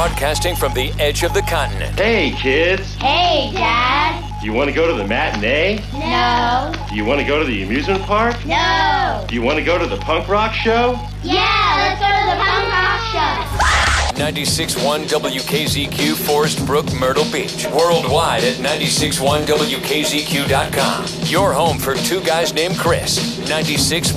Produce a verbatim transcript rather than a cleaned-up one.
Broadcasting from the edge of the continent. Hey, kids. Hey, Dad. Do you want to go to the matinee? No. Do you want to go to the amusement park? No. Do you want to go to the punk rock show? Yeah, let's go to the punk rock show. ninety-six point one W K Z Q, Forest Brook, Myrtle Beach. Worldwide at ninety-six point one W K Z Q dot com. Your home for two guys named Chris. ninety-six